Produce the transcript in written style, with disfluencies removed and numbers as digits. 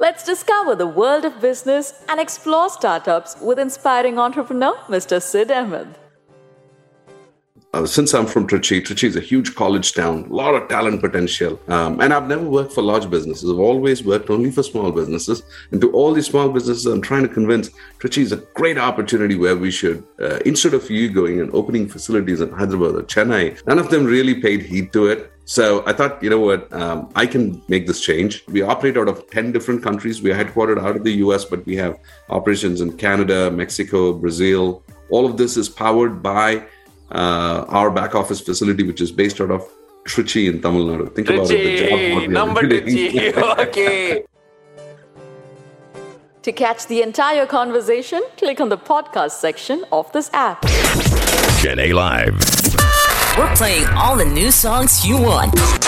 Let's discover the world of business and explore startups with inspiring entrepreneur Mr. Sid Ahmed. Since I'm from Trichy is a huge college town, a lot of talent potential. And I've never worked for large businesses. I've always worked only for small businesses. And to all these small businesses, I'm trying to convince Trichy is a great opportunity where we should, instead of you going and opening facilities in Hyderabad or Chennai, none of them really paid heed to it. So I thought, you know what, I can make this change. We operate out of 10 different countries. We are headquartered out of the US, but we have operations in Canada, Mexico, Brazil. All of this is powered by our back office facility, which is based out of Trichy in Tamil Nadu. Think about it. The job number Trichy. Okay. To catch the entire conversation, click on the podcast section of this app. Gen A Live. We're playing all the new songs you want.